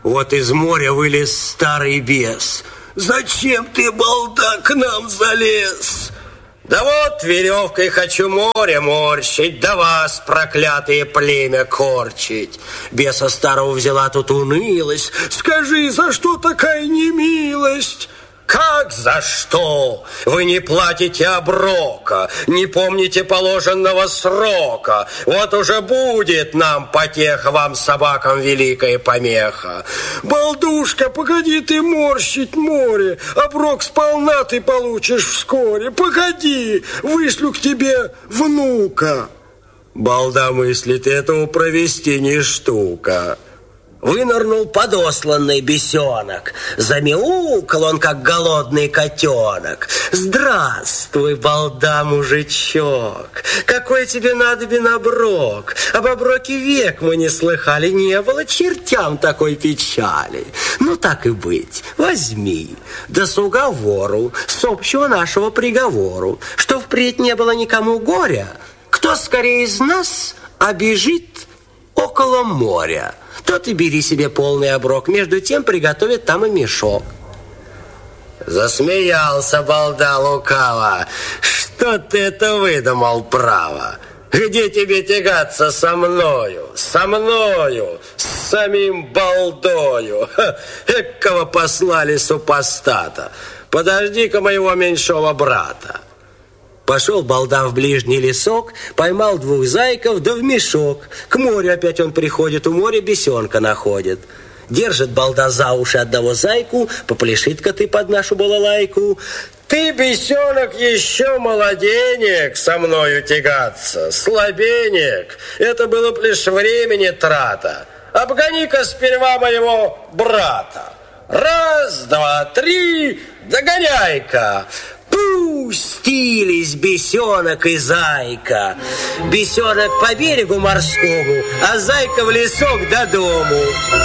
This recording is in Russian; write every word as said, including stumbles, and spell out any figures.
Вот из моря вылез старый бес. Зачем ты, балда, к нам залез? Да вот веревкой хочу море морщить, да вас, проклятые племя, корчить. Беса старого взяла тут унылость. Скажи, за что такая немилость? Как за что? Вы не платите оброка, не помните положенного срока. Вот уже будет нам потеха, вам, собакам, великая помеха. Балдушка, погоди ты морщить море, оброк сполна ты получишь вскоре. Погоди, вышлю к тебе внука. Балда мыслит, этого провести не штука. Вынырнул подосланный бесенок. Замяукал он, как голодный котенок. Здравствуй, балда, мужичок. Какой тебе надобен оброк? Об оброке век мы не слыхали. Не было чертям такой печали. Ну, так и быть, возьми. Да с уговору, с общего нашего приговору, что впредь не было никому горя. Кто скорее из нас обежит около моря, тот и бери себе полный оброк. Между тем приготовят там и мешок. Засмеялся балда лукаво. Что ты это выдумал, право? Где тебе тягаться со мною? Со мною, с самим балдою. Ха, экого послали супостата. Подожди-ка моего меньшого брата. Пошел балда в ближний лесок, поймал двух зайков, да в мешок. К морю опять он приходит, у моря бесенка находит. Держит балда за уши одного зайку, попляши-ка ты под нашу балалайку. Ты, бесенок, еще молоденек со мною тягаться, слабенек. Это было б лишь времени трата. Обгони-ка сперва моего брата. Раз, два, три, догоняй-ка. Пустились бесенок и зайка. Бесенок по берегу морскому, а зайка в лесок до дому.